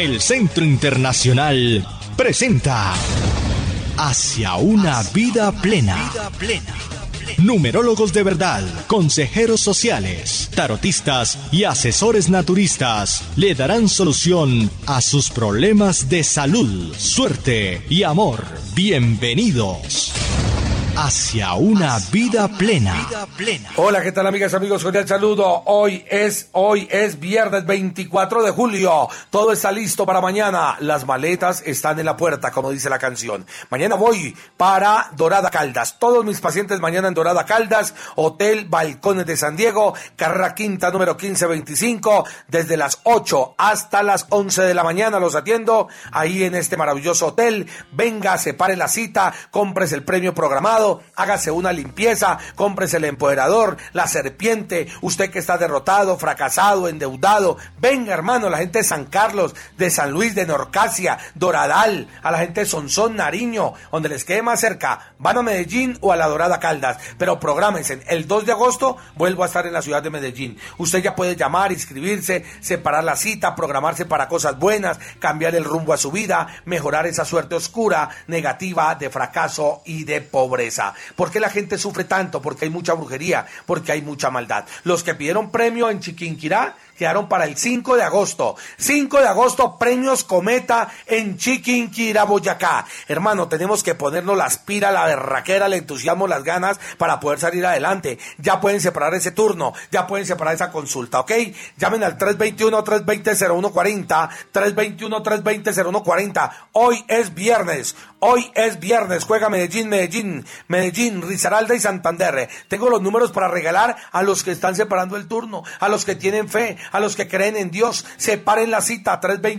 El Centro Internacional presenta Hacia una vida plena. Numerólogos de verdad, consejeros sociales, tarotistas y asesores naturistas le darán solución a sus problemas de salud, suerte y amor. Bienvenidos hacia una vida plena. Hola, ¿qué tal, amigas, amigos? Cordial saludo. Hoy es viernes 24 de julio. Todo está listo para mañana. Las maletas están en la puerta, como dice la canción. Mañana voy para Dorada Caldas. Todos mis pacientes mañana en Dorada Caldas, Hotel Balcones de San Diego, carrera quinta, número 1525, desde las 8 hasta las 11 de la mañana los atiendo ahí en este maravilloso hotel. Venga, separe la cita, compres el premio programado, hágase una limpieza, cómprese el empoderador, la serpiente, usted que está derrotado, fracasado, endeudado. Venga, hermano, la gente de San Carlos, de San Luis, de Norcasia, Doradal, a la gente de Sonsón, Nariño, donde les quede más cerca, van a Medellín o a la Dorada Caldas, pero prográmense. El 2 de agosto vuelvo a estar en la ciudad de Medellín. Usted ya puede llamar, inscribirse, separar la cita, programarse para cosas buenas, cambiar el rumbo a su vida, mejorar esa suerte oscura, negativa, de fracaso y de pobreza. ¿Por qué la gente sufre tanto? Porque hay mucha brujería, porque hay mucha maldad. Los que pidieron premio en Chiquinquirá quedaron para el 5 de agosto. 5 de agosto, premios Cometa en Chiquinquirá, Boyacá. Hermano, tenemos que ponernos las pilas, la berraquera, el entusiasmo, las ganas para poder salir adelante. Ya pueden separar ese turno, ya pueden separar esa consulta, ¿ok? Llamen al 321-320-0140, 321-320-0140. Hoy es viernes, juega Medellín, Risaralda y Santander. Tengo los números para regalar a los que están separando el turno, a los que tienen fe, a los que creen en Dios. Separen la cita,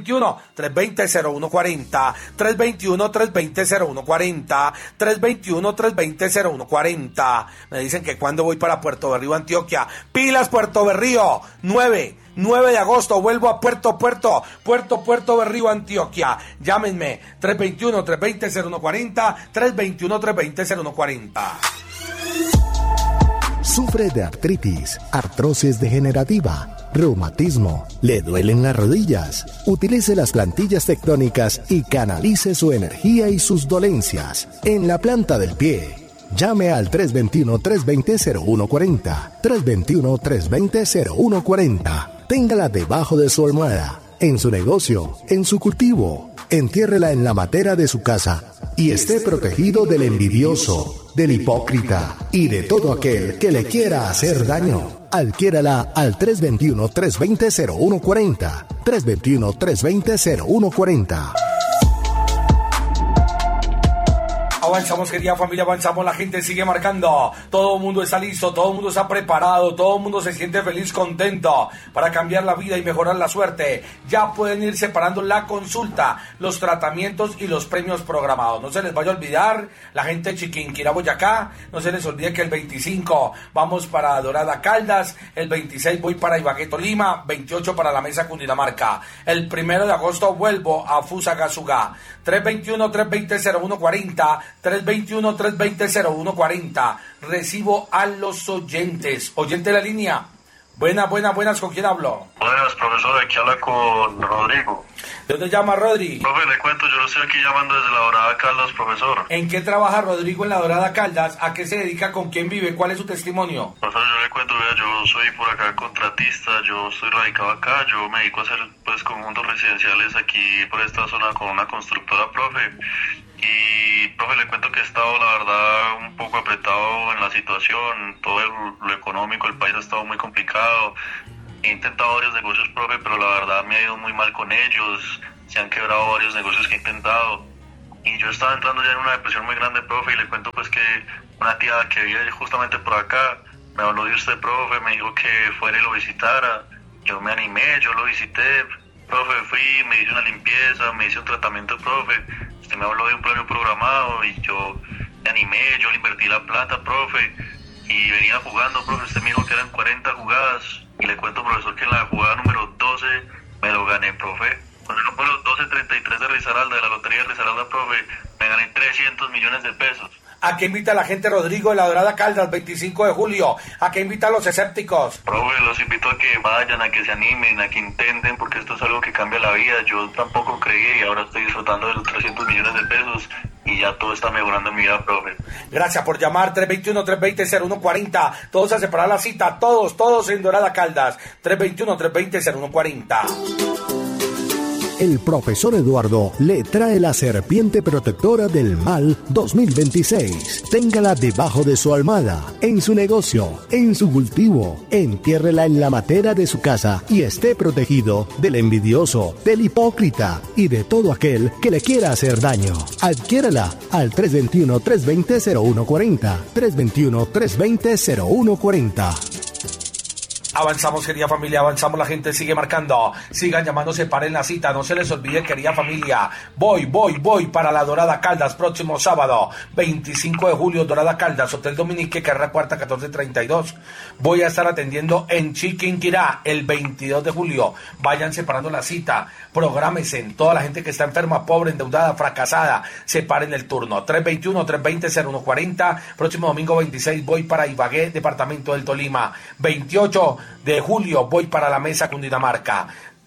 321-320-0140, 321-320-0140, 321-320-0140. Me dicen que cuando voy para Puerto Berrío, Antioquia. Pilas, Puerto Berrío, 9 de agosto, vuelvo a Puerto Berrío, Antioquia. Llámenme, 321-320-0140, 321-320-0140. Sufre de artritis, artrosis degenerativa, reumatismo, le duelen las rodillas. Utilice las plantillas tectónicas y canalice su energía y sus dolencias en la planta del pie. Llame al 321-320-0140, 321-320-0140. Téngala debajo de su almohada, en su negocio, en su cultivo. Entiérrela en la matera de su casa y esté protegido del envidioso, del hipócrita y de todo aquel que le quiera hacer daño. Adquiérala al 321-320-0140, 321-320-0140. Avanzamos, querida familia, avanzamos, la gente sigue marcando, todo el mundo está listo, todo el mundo está preparado, todo el mundo se siente feliz, contento para cambiar la vida y mejorar la suerte. Ya pueden ir separando la consulta, los tratamientos y los premios programados. No se les vaya a olvidar, la gente de Chiquinquirá, Boyacá, no se les olvide que el 25 vamos para Dorada Caldas, el 26 voy para Ibagué, Tolima, 28 para la Mesa, Cundinamarca. El 1 de agosto vuelvo a Fusagasugá. 321-320-0140, 321-320-0140. Recibo a los oyentes. Oyente de la línea. Buenas, ¿con quién hablo? Buenas, profesor, aquí habla con Rodrigo. ¿De dónde llama Rodri? Profe, le cuento, yo lo estoy aquí llamando desde la Dorada Caldas, profesor. ¿En qué trabaja Rodrigo en la Dorada Caldas? ¿A qué se dedica? ¿Con quién vive? ¿Cuál es su testimonio? Profesor, yo le cuento, vea, yo soy por acá contratista, yo estoy radicado acá, yo me dedico a hacer pues conjuntos residenciales aquí por esta zona con una constructora, profe. Y, profe, le cuento que he estado, la verdad, un poco apretado en la situación, todo lo económico, el país ha estado muy complicado. He intentado varios negocios, profe, pero la verdad me ha ido muy mal con ellos, se han quebrado varios negocios que he intentado. Y yo estaba entrando ya en una depresión muy grande, profe, y le cuento pues que una tía que vive justamente por acá me habló de usted, profe, me dijo que fuera y lo visitara. Yo me animé, yo lo visité, profe, fui, me hice una limpieza, me hice un tratamiento, profe. Usted me habló de un premio programado y yo me animé, yo le invertí la plata, profe, y venía jugando, profe. Usted me dijo que eran 40 jugadas y le cuento, profesor, que en la jugada número 12 me lo gané, profe. Cuando número 12.33 de Risaralda, de la lotería de Risaralda, profe, me gané 300 millones de pesos. ¿A qué invita la gente Rodrigo de La Dorada Caldas, 25 de julio? ¿A qué invita a los escépticos? Profe, los invito a que vayan, a que se animen, a que intenten, porque esto es algo que cambia la vida. Yo tampoco creí y ahora estoy disfrutando de los 300 millones de pesos y ya todo está mejorando en mi vida, profe. Gracias por llamar, 321-320-0140. Todos a separar la cita, todos en Dorada Caldas, 321-320-0140. El profesor Eduardo le trae la serpiente protectora del mal 2026. Téngala debajo de su almohada, en su negocio, en su cultivo. Entiérrela en la matera de su casa y esté protegido del envidioso, del hipócrita y de todo aquel que le quiera hacer daño. Adquiérala al 321-320-0140. 321-320-0140. Avanzamos, querida familia, avanzamos, la gente sigue marcando, sigan llamando, separen la cita, no se les olvide, querida familia, voy para la Dorada Caldas, próximo sábado, 25 de julio, Dorada Caldas, Hotel Dominique, carrera cuarta, 1432, voy a estar atendiendo en Chiquinquirá, el 22 de julio, vayan separando la cita, prográmense, toda la gente que está enferma, pobre, endeudada, fracasada, separen el turno, 321-320-0140, próximo domingo 26, voy para Ibagué, departamento del Tolima, 28 de julio voy para la Mesa, Cundinamarca,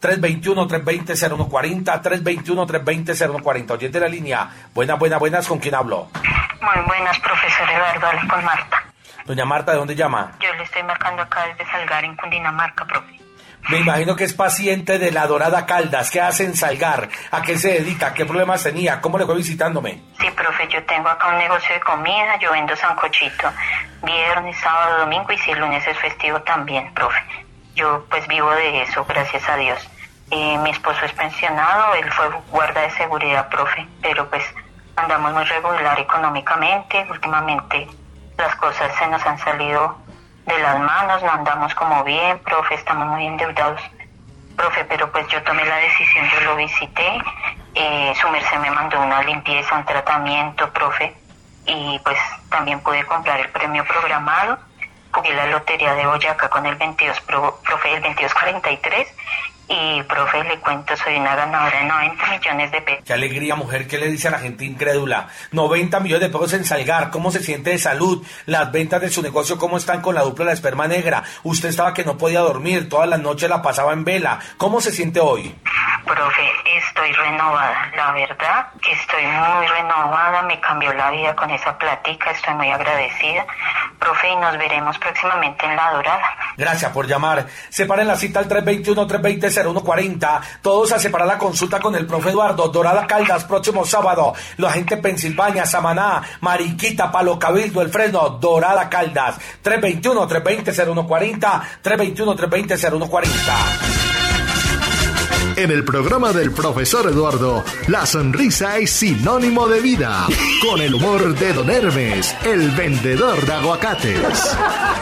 321-320-0140, 321-320-0140. Oyente de la línea, buenas, ¿con quién hablo? Muy buenas, profesor Eduardo, hablo con Marta. Doña Marta, ¿de dónde llama? Yo le estoy marcando acá desde Salgar, en Cundinamarca, profe. Me imagino que es paciente de La Dorada Caldas. ¿Qué hace en Salgar? ¿A qué se dedica? ¿Qué problemas tenía? ¿Cómo le fue visitándome? Sí, profe, yo tengo acá un negocio de comida, yo vendo sancochito viernes, sábado, domingo y si el lunes es festivo también, profe. Yo pues vivo de eso, gracias a Dios. Mi esposo es pensionado, él fue guarda de seguridad, profe, pero pues andamos muy regular económicamente. Últimamente las cosas se nos han salido de las manos, no andamos como bien, profe, estamos muy endeudados, profe, pero pues yo tomé la decisión, yo lo visité, su merced me mandó una limpieza, un tratamiento, profe, y pues también pude comprar el premio programado, jugué la lotería de Boyacá con el 22, profe, el 2243, y profe, le cuento, soy una ganadora de 90 millones de pesos. Qué alegría, mujer, ¿qué le dice a la gente incrédula? 90 millones de pesos en Salgar, ¿cómo se siente de salud? Las ventas de su negocio, ¿cómo están con la dupla de la esperma negra? Usted estaba que no podía dormir, todas las noches la pasaba en vela. ¿Cómo se siente hoy? Profe, estoy renovada, la verdad que estoy muy renovada, me cambió la vida con esa plática, estoy muy agradecida, profe, y nos veremos próximamente en La Dorada. Gracias por llamar. Separen la cita al 321-320-0140, todos a separar la consulta con el profe Eduardo. Dorada Caldas, próximo sábado, la gente Pensilvania, Samaná, Mariquita, Palo Cabildo, El Fresno, Dorada Caldas, 321-320-0140, 321-320-0140. En el programa del profesor Eduardo, la sonrisa es sinónimo de vida. Con el humor de Don Hermes, el vendedor de aguacates.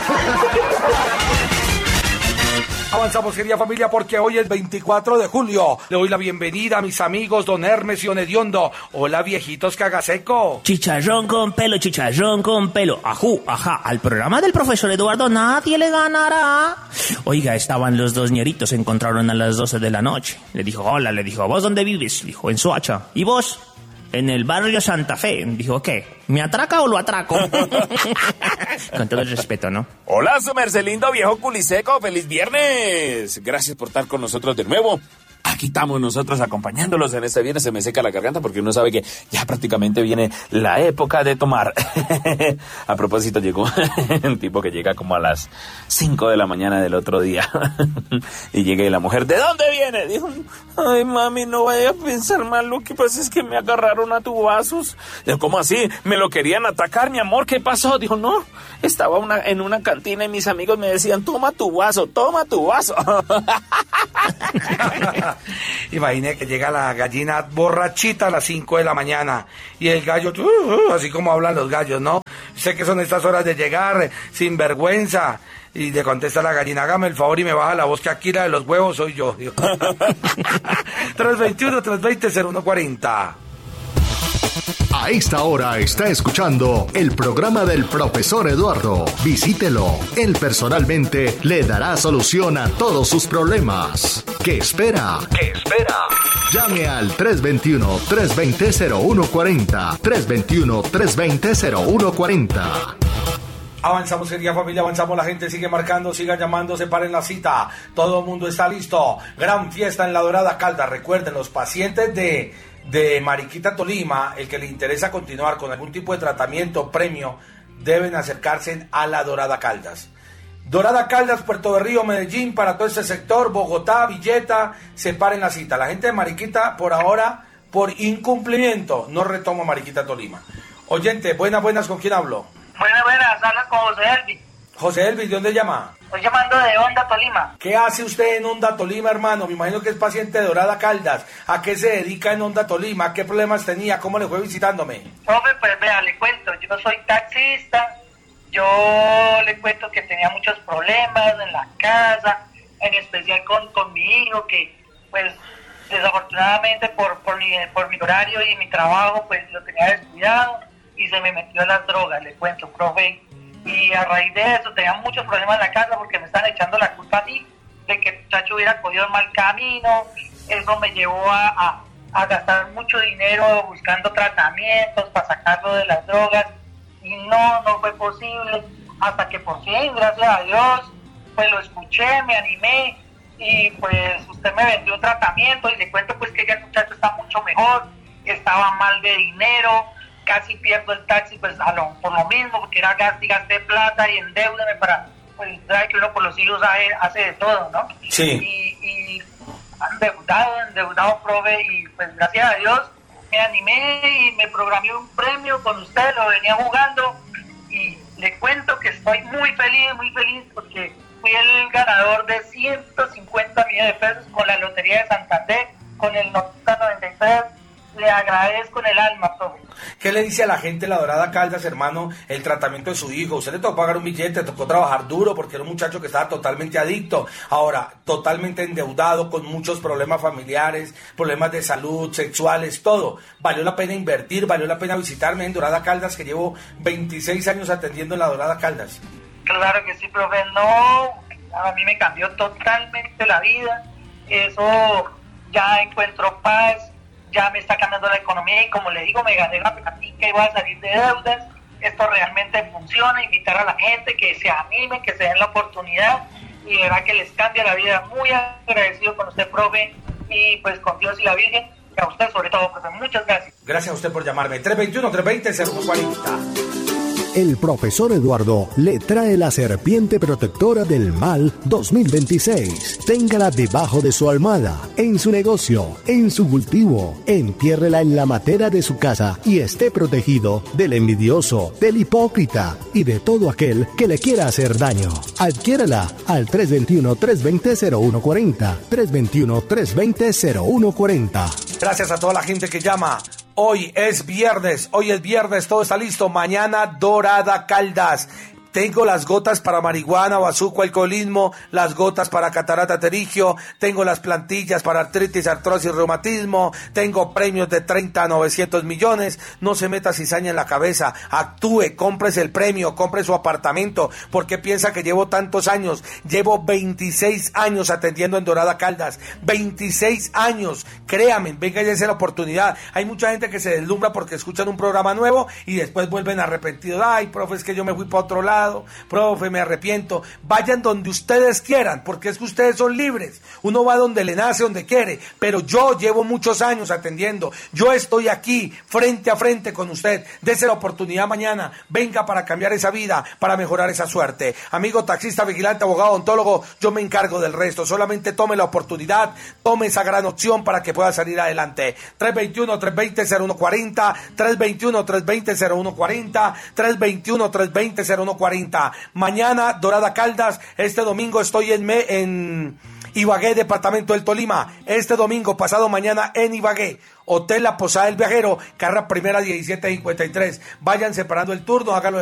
Avanzamos, querida familia, porque hoy es 24 de julio. Le doy la bienvenida a mis amigos Don Hermes y Don Hediondo. Hola, viejitos cagaseco. Chicharrón con pelo, ajú, ajá. Al programa del profesor Eduardo nadie le ganará. Oiga, estaban los dos ñeritos, se encontraron a las 12 de la noche. Le dijo, hola, ¿vos dónde vives? Dijo, en Soacha. ¿Y vos? En el barrio Santa Fe. Dijo, ¿qué? ¿Me atraca o lo atraco? Con todo el respeto, ¿no? Hola, su merced lindo viejo culiseco. ¡Feliz viernes! Gracias por estar con nosotros de nuevo. Aquí estamos nosotros acompañándolos en este viernes. Se me seca la garganta porque uno sabe que ya prácticamente viene la época de tomar. A propósito, llegó un tipo que llega como a las 5 de la mañana del otro día. Y llega la mujer, ¿de dónde viene? Dijo, ay, mami, no vaya a pensar mal, lo que pasa es que me agarraron a tubazos. Dijo, ¿cómo así? ¿Me lo querían atacar, mi amor? ¿Qué pasó? Dijo, no, estaba en una cantina y mis amigos me decían, toma tu vaso, toma tu vaso. Imagine que llega la gallina borrachita a las 5 de la mañana y el gallo, así como hablan los gallos, ¿no? Sé que son estas horas de llegar sin vergüenza. Y le contesta la gallina, hágame el favor y me baja la voz, que aquí la de los huevos soy yo. 321-320-0140. A esta hora está escuchando el programa del profesor Eduardo. Visítelo. Él personalmente le dará solución a todos sus problemas. ¿Qué espera? Llame al 321-320-0140. 321-320-0140. Avanzamos, querida familia, avanzamos, la gente sigue marcando, siga llamando, separen la cita, todo el mundo está listo. Gran fiesta en La Dorada Caldas. Recuerden, los pacientes de Mariquita, Tolima, el que le interesa continuar con algún tipo de tratamiento premio, deben acercarse a La Dorada Caldas. Dorada Caldas, Puerto Berrío, Medellín, para todo este sector, Bogotá, Villeta, separen la cita. La gente de Mariquita, por ahora, por incumplimiento, no retoma Mariquita, Tolima. Oyente, buenas, ¿con quién hablo? Buenas, hablas con José Elvis. José Elvis, ¿de dónde llama? Estoy llamando de Honda, Tolima. ¿Qué hace usted en Honda, Tolima, hermano? Me imagino que es paciente de Dorada Caldas. ¿A qué se dedica en Honda, Tolima? ¿Qué problemas tenía? ¿Cómo le fue visitándome? Hombre, pues vea, le cuento, yo soy taxista, yo le cuento que tenía muchos problemas en la casa, en especial con mi hijo, que pues desafortunadamente por mi horario y mi trabajo, pues lo tenía descuidado y se me metió a las drogas, le cuento, profe. Y a raíz de eso tenía muchos problemas en la casa porque me están echando la culpa a mí de que el muchacho hubiera cogido el mal camino. Eso me llevó a gastar mucho dinero buscando tratamientos para sacarlo de las drogas y no fue posible, hasta que por fin, gracias a Dios, pues lo escuché, me animé y pues usted me vendió un tratamiento y le cuento pues que ya el muchacho está mucho mejor, estaba mal de dinero, casi pierdo el taxi pues por lo mismo, porque era gasté plata y endeudame para, pues sabe que uno por los hijos hace de todo, ¿no? Sí. Y endeudado, profe, y pues gracias a Dios me animé y me programé un premio con usted, lo venía jugando y le cuento que estoy muy feliz porque fui el ganador de 150 millones de pesos con la Lotería de Santander, con el 93. Le agradezco en el alma, profe. ¿Qué le dice a la gente de La Dorada Caldas, hermano, el tratamiento de su hijo? Usted le tocó pagar un billete, le tocó trabajar duro porque era un muchacho que estaba totalmente adicto, ahora totalmente endeudado, con muchos problemas familiares, problemas de salud, sexuales, todo. Valió la pena invertir, valió la pena visitarme en Dorada Caldas, que llevo 26 años atendiendo en La Dorada Caldas. Claro que sí, profe. No, a mí me cambió totalmente la vida. Eso, ya encuentro paz. Ya me está cambiando la economía y como le digo, me gané la platica y voy a salir de deudas. Esto realmente funciona, invitar a la gente que se anime, que se den la oportunidad y verá que les cambia la vida. Muy agradecido con usted, profe, y pues con Dios y la Virgen, y a usted sobre todo, profe. Muchas gracias. Gracias a usted por llamarme. 321-320-0140. El profesor Eduardo le trae la serpiente protectora del mal 2026. Téngala debajo de su almohada, en su negocio, en su cultivo. Entiérrela en la matera de su casa y esté protegido del envidioso, del hipócrita y de todo aquel que le quiera hacer daño. Adquiérala al 321-320-0140. 321-320-0140. Gracias a toda la gente que llama. Hoy es viernes, todo está listo. Mañana Dorada Caldas. Tengo las gotas para marihuana, bazuco, alcoholismo, las gotas para catarata pterigio, tengo las plantillas para artritis, artrosis, reumatismo, tengo premios de 30 a 900 millones. No se meta cizaña en la cabeza, actúe, cómprese el premio, compre su apartamento. ¿Por qué piensa que llevo tantos años? Llevo 26 años atendiendo en Dorada Caldas, 26 años, créame, venga y dése la oportunidad. Hay mucha gente que se deslumbra porque escuchan un programa nuevo y después vuelven arrepentidos. Ay, profe, es que yo me fui para otro lado. Profe, me arrepiento. Vayan donde ustedes quieran, porque es que ustedes son libres. Uno va donde le nace, donde quiere. Pero yo llevo muchos años atendiendo. Yo estoy aquí, frente a frente con usted. Dese la oportunidad mañana. Venga para cambiar esa vida, para mejorar esa suerte. Amigo taxista, vigilante, abogado, odontólogo, yo me encargo del resto. Solamente tome la oportunidad, tome esa gran opción para que pueda salir adelante. 321-320-0140, 321-320-0140, 321-320-0140. Mañana Dorada Caldas. Este domingo estoy en Ibagué, departamento del Tolima. Este domingo, pasado mañana en Ibagué. Hotel La Posada del Viajero, carrera primera 1753. Vayan separando el turno, háganlo